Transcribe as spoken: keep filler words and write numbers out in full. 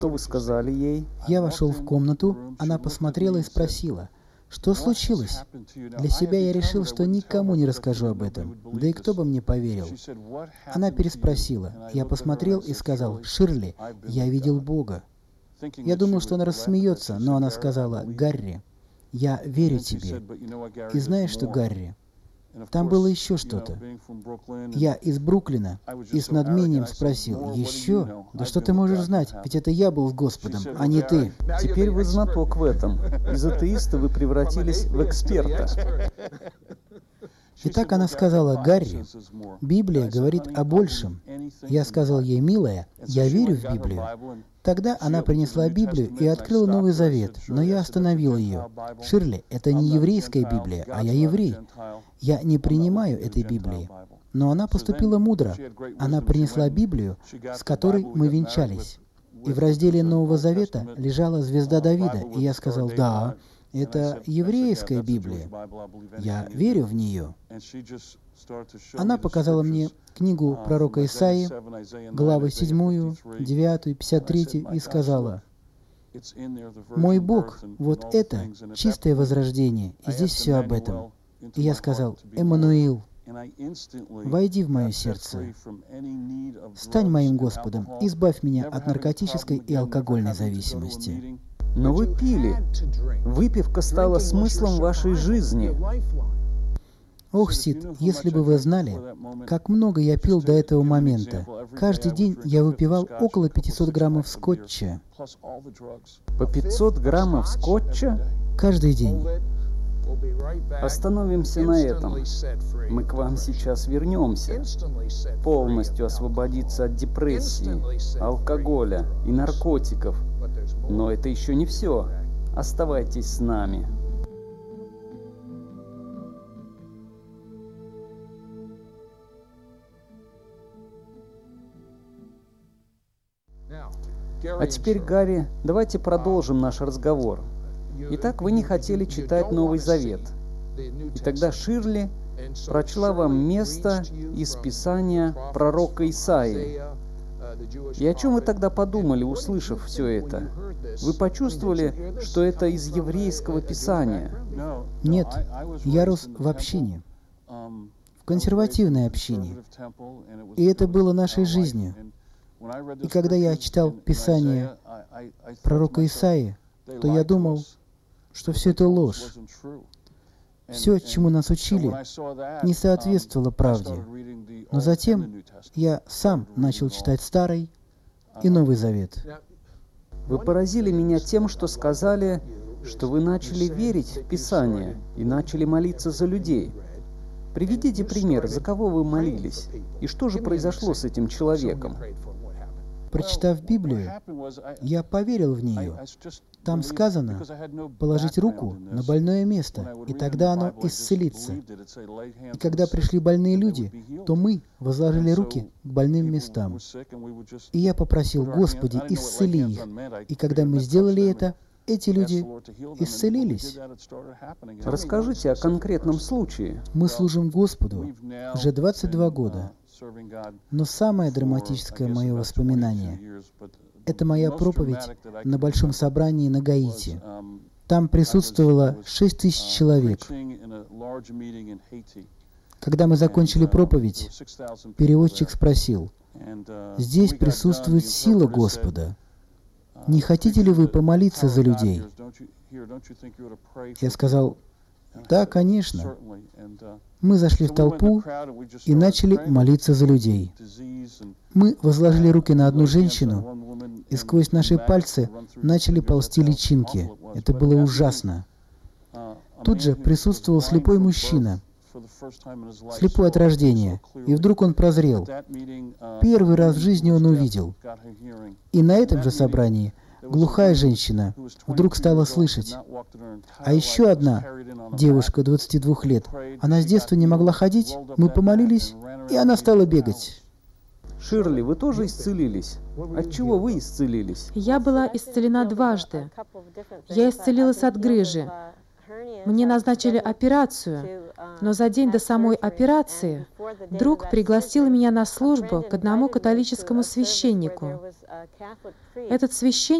Что вы сказали ей? Я вошел в комнату, она посмотрела и спросила, что случилось? Для себя я решил, что никому не расскажу об этом, да и кто бы мне поверил. Она переспросила, я посмотрел и сказал, «Ширли, я видел Бога». Я думал, что она рассмеется, но она сказала, «Гарри, я верю тебе». И знаешь что, Гарри, там было еще что-то. Я из Бруклина и с надмением спросил, «Еще? Да что ты можешь знать? Ведь это я был с Господом, а не ты». Теперь вы знаток в этом. Из атеиста вы превратились в эксперта. Итак, она сказала, «Гарри, Библия говорит о большем». Я сказал ей, «Милая, я верю в Библию». Тогда она принесла Библию и открыла Новый Завет, но я остановил ее. «Ширли, это не еврейская Библия, а я еврей. Я не принимаю этой Библии». Но она поступила мудро. Она принесла Библию, с которой мы венчались. И в разделе Нового Завета лежала звезда Давида, и я сказал, «Да, это еврейская Библия. Я верю в нее». Она показала мне книгу пророка Исаии, главы седьмую, девятую, пятьдесят третью, и сказала, «Мой Бог, вот это чистое возрождение, и здесь все об этом». И я сказал, «Эммануил, войди в мое сердце, стань моим Господом, избавь меня от наркотической и алкогольной зависимости». Но вы пили. Выпивка стала смыслом вашей жизни. Ох, Сид, если бы вы знали, как много я пил до этого момента. Каждый день я выпивал около пятисот граммов скотча. По пятьсот граммов скотча? Каждый день. Остановимся на этом. Мы к вам сейчас вернемся. Полностью освободиться от депрессии, алкоголя и наркотиков. Но это еще не все. Оставайтесь с нами. А теперь, Гарри, давайте продолжим наш разговор. Итак, вы не хотели читать Новый Завет. И тогда Ширли прочла вам место из Писания пророка Исаии. И о чем вы тогда подумали, услышав все это? Вы почувствовали, что это из еврейского Писания? Нет, я рос в общине, в консервативной общине. И это было нашей жизнью. И когда я читал Писание пророка Исаии, то я думал, что все это ложь. Все, чему нас учили, не соответствовало правде. Но затем я сам начал читать Старый и Новый Завет. Вы поразили меня тем, что сказали, что вы начали верить в Писание и начали молиться за людей. Приведите пример, за кого вы молились, и что же произошло с этим человеком? Прочитав Библию, я поверил в нее. Там сказано положить руку на больное место, и тогда оно исцелится. И когда пришли больные люди, то мы возложили руки к больным местам. И я попросил, Господи, исцели их. И когда мы сделали это, эти люди исцелились. Расскажите о конкретном случае. Мы служим Господу уже двадцать два года. Но самое драматическое мое воспоминание – это моя проповедь на большом собрании на Гаити. Там присутствовало шесть тысяч человек. Когда мы закончили проповедь, переводчик спросил, «Здесь присутствует сила Господа. Не хотите ли вы помолиться за людей?» Я сказал, «Да, конечно». Мы зашли в толпу и начали молиться за людей. Мы возложили руки на одну женщину, и сквозь наши пальцы начали ползти личинки. Это было ужасно. Тут же присутствовал слепой мужчина, слепой от рождения, и вдруг он прозрел. Первый раз в жизни он увидел. И на этом же собрании глухая женщина вдруг стала слышать. А еще одна девушка двадцати двух лет, она с детства не могла ходить, мы помолились, и она стала бегать. Ширли, вы тоже исцелились? От чего вы исцелились? Я была исцелена дважды. Я исцелилась от грыжи. Мне назначили операцию, но за день до самой операции друг пригласил меня на службу к одному католическому священнику. Этот священник